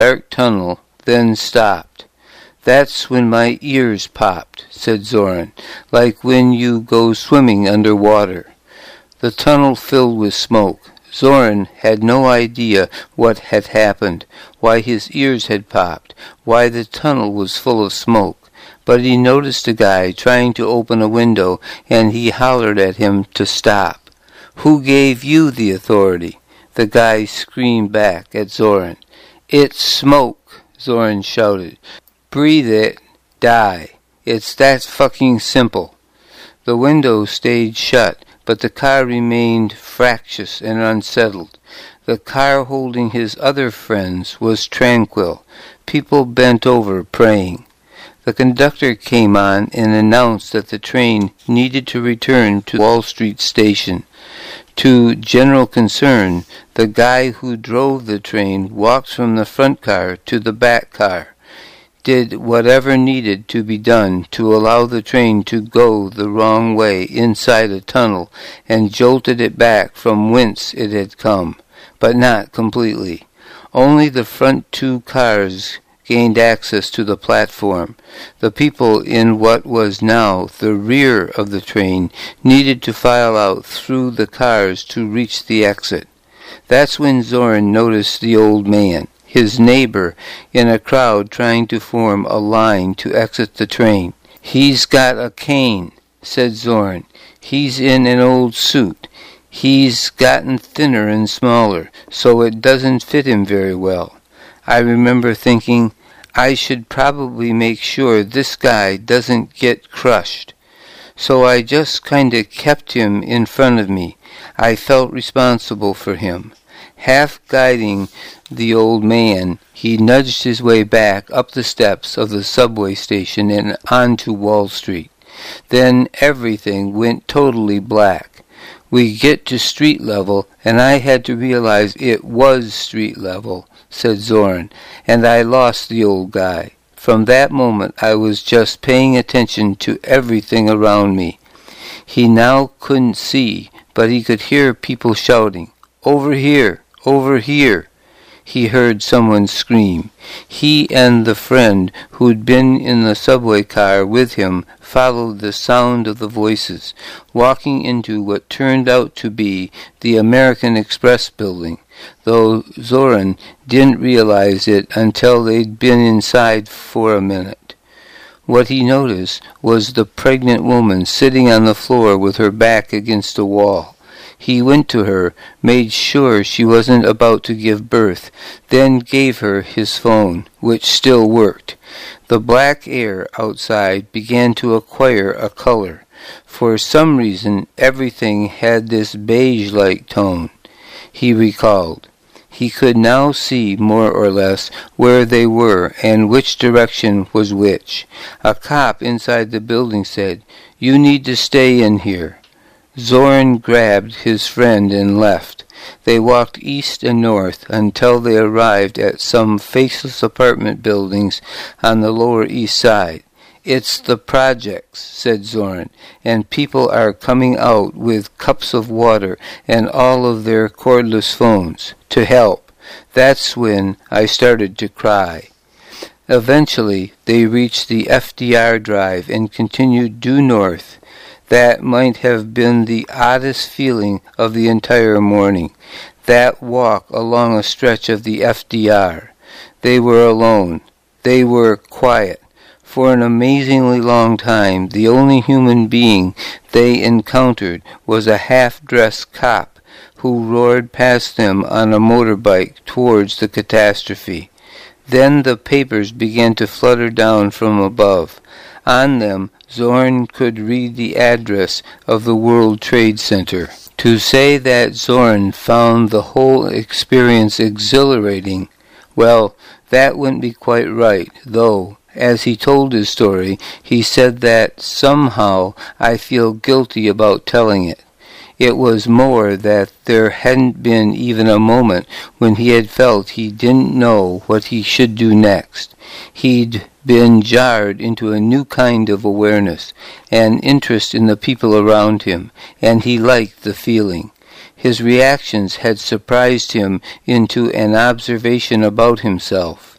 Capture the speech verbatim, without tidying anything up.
dark tunnel, then stopped. "That's when my ears popped," said Zoran, "like when you go swimming under water." The tunnel filled with smoke. Zoran had no idea what had happened, why his ears had popped, why the tunnel was full of smoke. But he noticed a guy trying to open a window, and he hollered at him to stop. "Who gave you the authority?" The guy screamed back at Zoran. "It's smoke," Zoran shouted. "Breathe it, die. It's that fucking simple." The window stayed shut, but the car remained fractious and unsettled. The car holding his other friends was tranquil. People bent over, praying. The conductor came on and announced that the train needed to return to Wall Street Station. To general concern, the guy who drove the train walked from the front car to the back car, did whatever needed to be done to allow the train to go the wrong way inside a tunnel, and jolted it back from whence it had come, but not completely. Only the front two cars gained access to the platform. The people in what was now the rear of the train needed to file out through the cars to reach the exit. That's when Zoran noticed the old man, his neighbor, in a crowd trying to form a line to exit the train. "He's got a cane," said Zoran. "He's in an old suit. He's gotten thinner and smaller, so it doesn't fit him very well." I remember thinking, I should probably make sure this guy doesn't get crushed. So I just kinda kept him in front of me. I felt responsible for him. Half guiding the old man, he nudged his way back up the steps of the subway station and onto Wall Street. Then everything went totally black. We get to street level, and I had to realize it was street level, said Zoran, and I lost the old guy. From that moment I was just paying attention to everything around me. He now couldn't see, but he could hear people shouting, "Over here! Over here!" He heard someone scream. He and the friend who'd been in the subway car with him followed the sound of the voices, walking into what turned out to be the American Express building, though Zoran didn't realize it until they'd been inside for a minute. What he noticed was the pregnant woman sitting on the floor with her back against a wall. He went to her, made sure she wasn't about to give birth, then gave her his phone, which still worked. The black air outside began to acquire a color. For some reason, everything had this beige-like tone, he recalled. He could now see, more or less, where they were and which direction was which. A cop inside the building said, "You need to stay in here." Zoran grabbed his friend and left. They walked east and north until they arrived at some faceless apartment buildings on the Lower East Side. "It's the projects," said Zoran, "and people are coming out with cups of water and all of their cordless phones to help." That's when I started to cry. Eventually, they reached the F D R Drive and continued due north. That might have been the oddest feeling of the entire morning, that walk along a stretch of the F D R. They were alone. They were quiet. For an amazingly long time, the only human being they encountered was a half-dressed cop who roared past them on a motorbike towards the catastrophe. Then the papers began to flutter down from above. On them, Zoran could read the address of the World Trade Center. To say that Zoran found the whole experience exhilarating, well, that wouldn't be quite right, though, as he told his story, he said that somehow I feel guilty about telling it. It was more that there hadn't been even a moment when he had felt he didn't know what he should do next. He'd been jarred into a new kind of awareness, an interest in the people around him, and he liked the feeling. His reactions had surprised him into an observation about himself.